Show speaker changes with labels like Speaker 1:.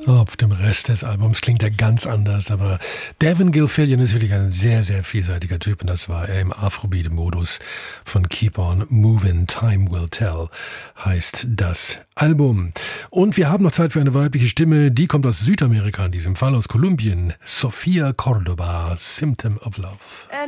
Speaker 1: Auf dem Rest des Albums klingt er ganz anders, aber Devin Gilfillian ist wirklich ein sehr, sehr vielseitiger Typ und das war er im Afrobeat-Modus von Keep On Movin', Time Will Tell heißt das Album. Und wir haben noch Zeit für eine weibliche Stimme, die kommt aus Südamerika, in diesem Fall aus Kolumbien, Sofia Cordoba, Symptom of Love.